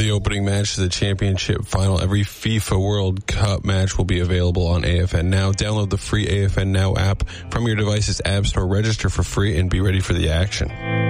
the opening match to the championship final. Every FIFA World Cup match will be available on AFN Now. Download the free AFN Now app from your device's app store, register for free, and be ready for the action.